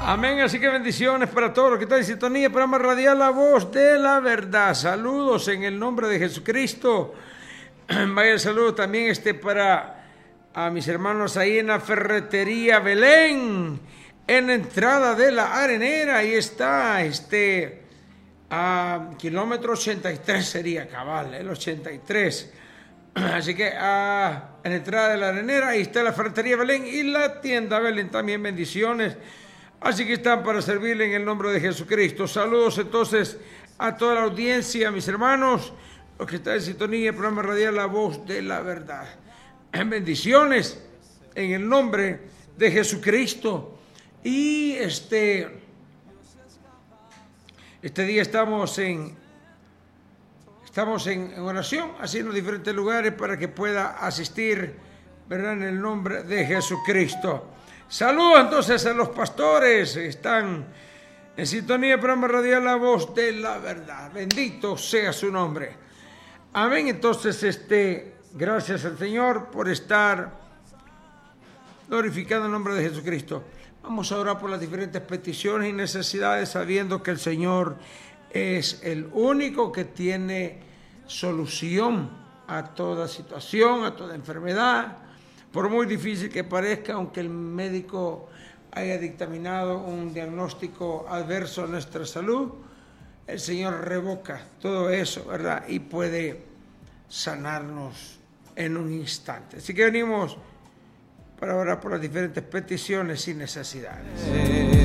Amén, así que bendiciones para todos los que están en sintonía, programa radial La Voz de la Verdad. Saludos en el nombre de Jesucristo. Vaya saludo también para a mis hermanos ahí en la ferretería Belén, en la entrada de la Arenera. Ahí está, a kilómetro 83 sería cabal, el 83. Así que en la entrada de la Arenera, ahí está la ferretería Belén y la tienda Belén también, bendiciones. Así que están para servirle en el nombre de Jesucristo. Saludos entonces a toda la audiencia, mis hermanos, los que están en sintonía, el programa radial La Voz de la Verdad. Bendiciones en el nombre de Jesucristo. Y este día estamos en oración, así en los diferentes lugares para que pueda asistir, ¿verdad? En el nombre de Jesucristo. Saludos entonces a los pastores que están en sintonía del programa radial La Voz de la Verdad. Bendito sea su nombre. Amén. Entonces, gracias al Señor por estar glorificando el nombre de Jesucristo. Vamos a orar por las diferentes peticiones y necesidades, sabiendo que el Señor es el único que tiene solución a toda situación, a toda enfermedad. Por muy difícil que parezca, aunque el médico haya dictaminado un diagnóstico adverso a nuestra salud, el Señor revoca todo eso, ¿verdad? Y puede sanarnos en un instante. Así que venimos para orar por las diferentes peticiones y necesidades.